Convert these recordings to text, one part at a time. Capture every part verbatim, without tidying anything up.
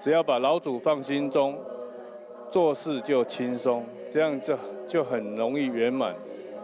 只要把老祖放心中，做事就轻松，这样就就很容易圆满。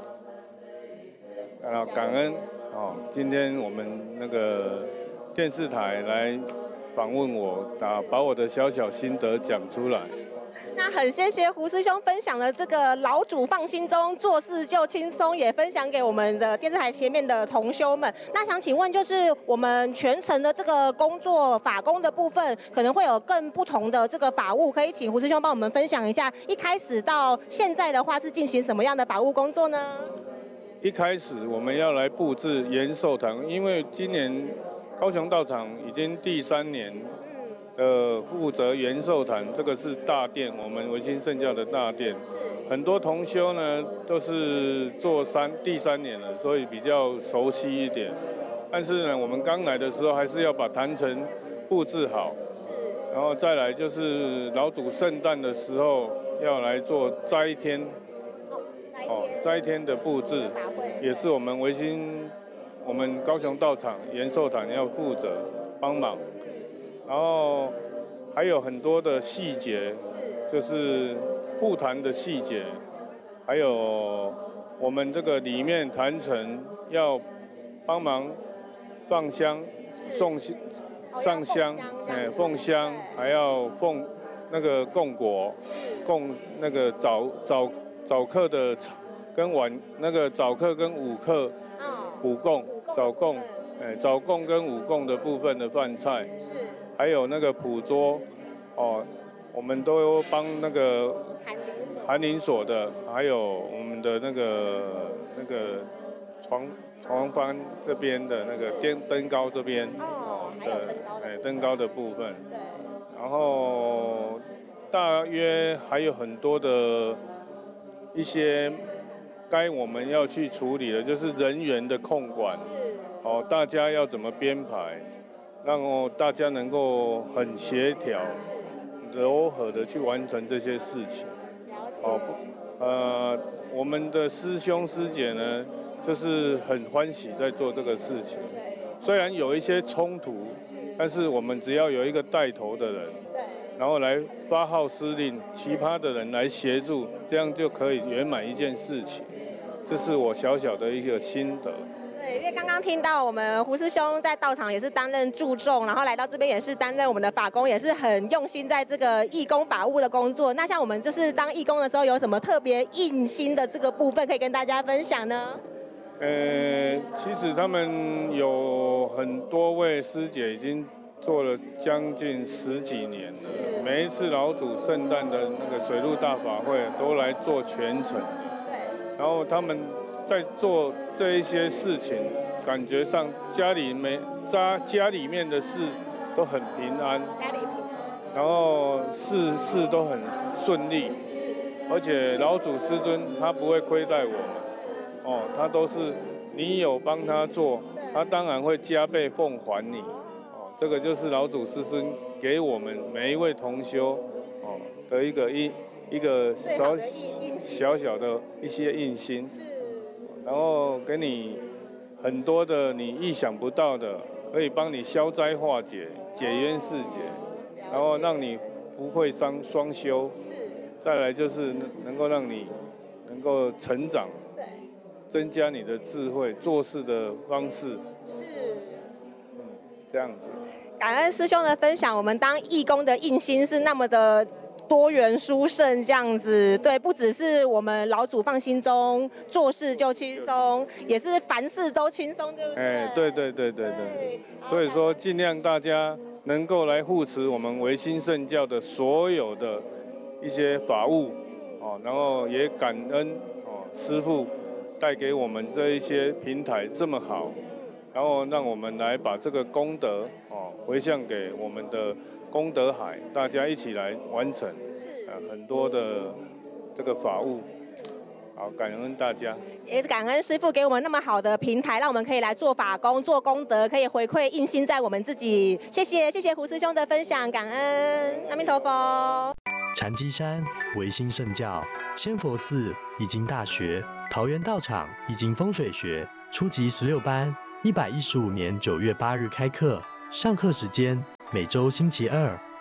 然后感恩哦，今天我们那个电视台来访问我，把把我的小小心得讲出来。 那很谢谢胡师兄分享了这个老祖放心中，做事就轻松，也分享给我们的电视台前面的同修们。那想请问，就是我们全程的这个工作法工的部分，可能会有更不同的这个法务，可以请胡师兄帮我们分享一下，一开始到现在的话是进行什么样的法务工作呢？ 一开始我们要来布置延寿堂，因为今年高雄道场已经第三年。呃，负责延寿坛，这个是大殿，我们维新圣教的大殿。很多同修呢都是做三第三年了，所以比较熟悉一点。但是呢，我们刚来的时候还是要把坛城布置好，然后再来就是老祖圣诞的时候要来做斋天，哦，斋天的布置也是我们维新，我们高雄道场延寿坛要负责帮忙。然后还有很多的细节，就是布坛的细节，还有我们这个里面坛城要帮忙放香、送上香，哎，奉香，还要奉那个供果，供那个早早早课的跟晚那个早课跟午课午供早供，哎，早供跟午供的部分的饭菜。还有那个普桌，哦，我们都帮那个寒林所的，还有我们的那个那个床床帆这边的那个灯灯高这边哦的哎灯高的部分，然后大约还有很多的一些该我们要去处理的，就是人员的控管，哦，大家要怎么编排。让大家能够很协调、柔和的去完成这些事情。哦，呃，我们的师兄师姐呢，就是很欢喜在做这个事情。虽然有一些冲突，但是我们只要有一个带头的人，然后来发号施令，其他的人来协助，这样就可以圆满一件事情。这是我小小的一个心得。 对，因为刚刚听到我们胡师兄在道场也是担任助众，然后来到这边也是担任我们的法工，也是很用心在这个义工法务的工作。那像我们就是当义工的时候，有什么特别印心的这个部分可以跟大家分享呢？ 呃，其实他们有很多位师姐已经做了将近十几年了，每一次老祖圣诞的那个水陆大法会都来做全程，然后他们在做这一些事情，感觉上家里没家家里面的事都很平安，然后事事都很顺利，而且老祖师尊他不会亏待我们，哦，他都是你有帮他做，他当然会加倍奉还你，哦，这个就是老祖师尊给我们每一位同修哦的一个一一个小小小的一些印心。然后给你很多的你意想不到的，可以帮你消灾化解、解冤释结，然后让你不会伤双修。再来就是能够让你能够成长，增加你的智慧、做事的方式。是，嗯，这样子。 感恩师兄的分享，我们当义工的印心是那么的多元殊胜这样子，对，不只是我们老祖放心中，做事就轻松，也是凡事都轻松，对不对？ 哎，对对对对对。所以说，尽量大家能够来护持我们维新圣教的所有的一些法务，哦，然后也感恩哦师父带给我们这一些平台这么好，然后让我们来把这个功德哦回向给我们的功德海，大家一起来完成，啊，很多的这个法务，好，感恩大家， 也感恩师父给我们那么好的平台，让我们可以来做法工、做功德，可以回馈印心在我们自己。谢谢，谢谢胡师兄的分享，感恩，阿弥陀佛。 禅机山维新圣教，仙佛寺易经大学，桃园道场易经风水学初级十六班，一百一十五年九月八日开课，上课时间每周星期二、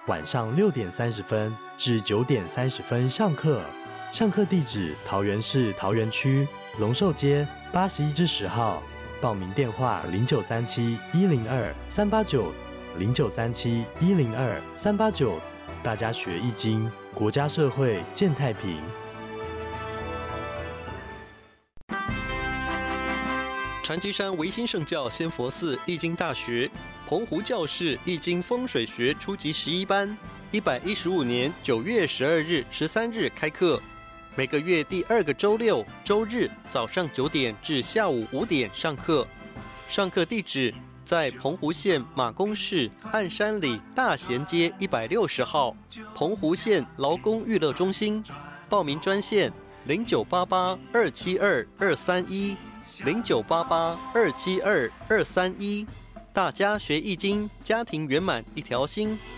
晚上六点三十分至九点三十分上课。上课地址：桃园市桃园区龙寿街八十一之十号。报名电话：零九三七一零二三八九零九三七一零二三八九。大家学易经，国家社会健太平。 传奇山维新圣教仙佛寺易经大学澎湖教室易经风水学初级十一班，一百一十五年九月十二日、十三日开课。每个月第二个周六、周日早上九点至下午五点上课。上课地址在澎湖县马公市岸山里大贤街一百六十号，澎湖县劳工育乐中心。报名专线零九八八二七二二三一零九八八二七二二三一。大家学易经，家庭圆满一条心。